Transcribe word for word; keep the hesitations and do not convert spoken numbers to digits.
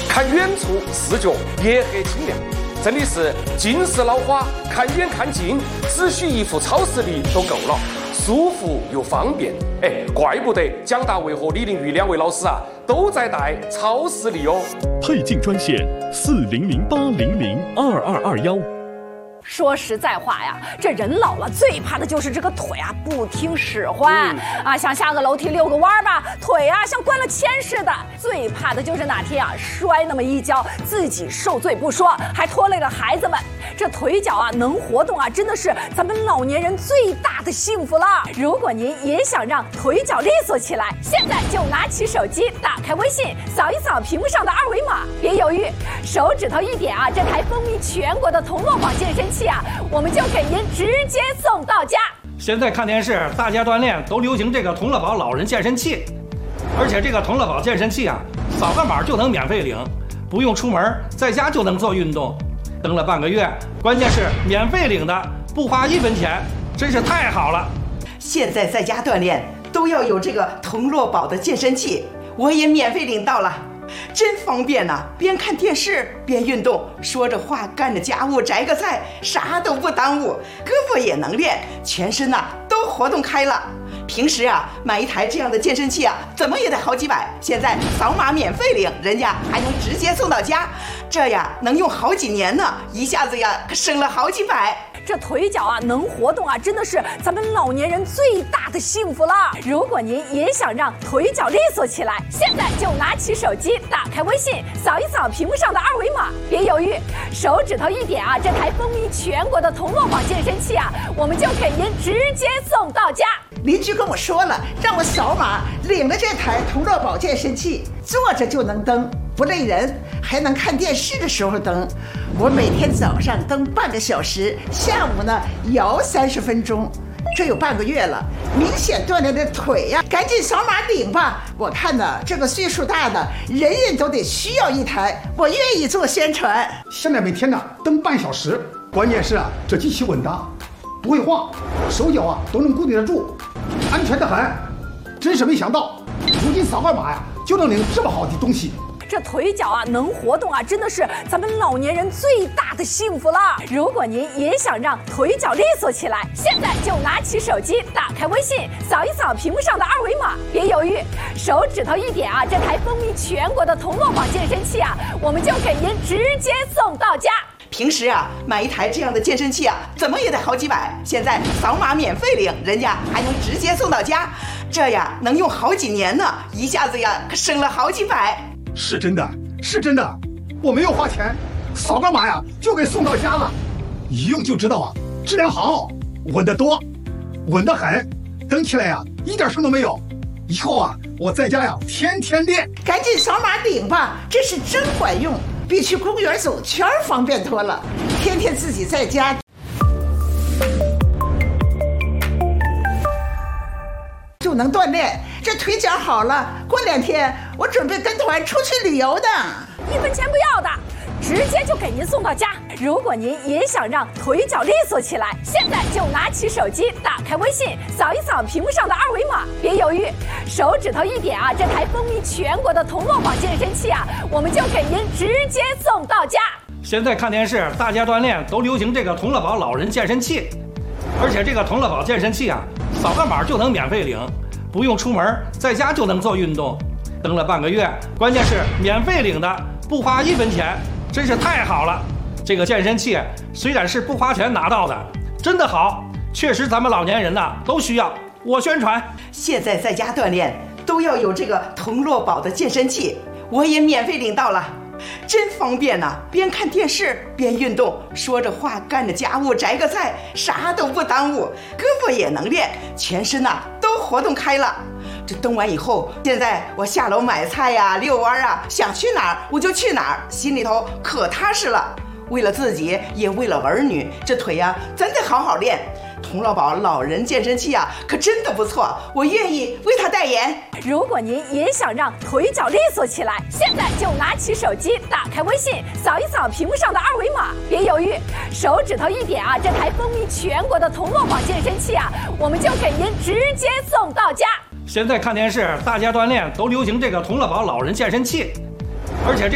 看远处视觉也很清亮。真的是近视老花，看远看近，只需一副超视力都够了，舒服又方便。哎，怪不得蒋大为和李玲玉两位老师啊都在戴超视力哦。 配镜专线四零零八零零二二二幺。 说实在话呀，这人老了最怕的就是这个腿啊不听使唤、嗯、啊，想下个楼梯遛个弯吧，腿啊像灌了铅似的。最怕的就是哪天啊摔那么一跤，自己受罪不说，还拖累了孩子们。这腿脚啊能活动啊，真的是咱们老年人最大的幸福了。如果您也想让腿脚利索起来，现在就拿起手机，打开微信，扫一扫屏幕上的二维码，别犹豫，手指头一点啊，这台风靡全国的童乐宝健身器啊，我们就给您直接送到家。 现在看电视，大家锻炼都流行这个童乐宝老人健身器，而且这个童乐宝健身器啊，扫个码就能免费领，不用出门，在家就能做运动。登了半个月，关键是免费领的，不花一分钱，真是太好了。 现在在家锻炼都要有这个童乐宝的健身器，我也免费领到了。真方便呐、啊！边看电视边运动，说着话干着家务，摘个菜，啥都不耽误，胳膊也能练，全身呐、啊、都活动开了。平时啊买一台这样的健身器啊，怎么也得好几百，现在扫码免费领，人家还能直接送到家，这呀能用好几年呢，一下子呀可省了好几百。 这腿脚啊能活动啊，真的是咱们老年人最大的幸福了。如果您也想让腿脚利索起来，现在就拿起手机，打开微信，扫一扫屏幕上的二维码，别犹豫，手指头一点啊，这台风靡全国的童乐宝健身器啊，我们就给您直接送到家。 邻居跟我说了，让我扫码领了这台童乐宝健身器，坐着就能蹬，不累人，还能看电视的时候蹬。我每天早上蹬半个小时，下午呢摇三十分钟，这有半个月了，明显锻炼的腿呀、啊！赶紧扫码领吧！我看呢，这个岁数大的人人都得需要一台，我愿意做宣传。 现在每天呢蹬半小时，关键是啊，这机器稳当，不会晃，手脚啊都能固定得住，安全得很。真是没想到，如今扫个码呀就能领这么好的东西。 这腿脚啊能活动啊，真的是咱们老年人最大的幸福了。如果您也想让腿脚利索起来，现在就拿起手机，打开微信，扫一扫屏幕上的二维码，别犹豫，手指头一点啊，这台风靡全国的童乐宝健身器啊，我们就给您直接送到家。 平时啊买一台这样的健身器啊，怎么也得好几百，现在扫码免费领，人家还能直接送到家，这呀能用好几年呢，一下子呀可省了好几百。 是真的，是真的，我没有花钱，扫个码呀就给送到家了，一用就知道啊，质量好，稳得多，稳得很，蹬起来呀一点声都没有。以后啊我在家呀天天练。 赶紧扫码领吧，这是真管用，比去公园走圈方便多了。天天自己在家就能锻炼，这腿脚好了，过两天我准备跟团出去旅游的， 一分钱不要的，直接就给您送到家。如果您也想让腿脚利索起来，现在就拿起手机，打开微信，扫一扫屏幕上的二维码，别犹豫，手指头一点啊，这台风靡全国的童乐宝健身器啊，我们就给您直接送到家。 现在看电视，大家锻炼都流行这个童乐宝老人健身器，而且这个童乐宝健身器啊，扫个码就能免费领，不用出门，在家就能做运动。登了半个月，关键是免费领的，不花一分钱，真是太好了。这个健身器虽然是不花钱拿到的，真的好，确实咱们老年人呐都需要。我宣传， 现在在家锻炼都要有这个童乐宝的健身器，我也免费领到了。真方便呐、啊！边看电视边运动，说着话干着家务，摘个菜，啥都不耽误，胳膊也能练，全身呐、啊、都活动开了。这蹬完以后，现在我下楼买菜呀、遛弯啊，想去哪儿我就去哪儿，心里头可踏实了。为了自己，也为了儿女，这腿呀、啊、真得好好练。童乐宝老人健身器啊，可真的不错，我愿意为他代言。 如果您也想让腿脚利索起来，现在就拿起手机，打开微信，扫一扫屏幕上的二维码，别犹豫，手指头一点啊，这台风靡全国的童乐宝健身器啊，我们就给您直接送到家。 现在看电视，大家锻炼都流行这个童乐宝老人健身器，而且这